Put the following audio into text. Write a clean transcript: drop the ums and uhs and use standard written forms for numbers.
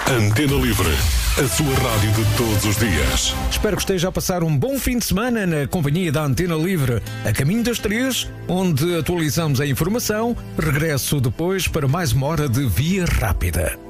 Antena Livre, a sua rádio de todos os dias. Espero que esteja a passar um bom fim de semana na companhia da Antena Livre, a caminho das 3, onde atualizamos a informação. Regresso depois para mais uma hora de Via Rápida.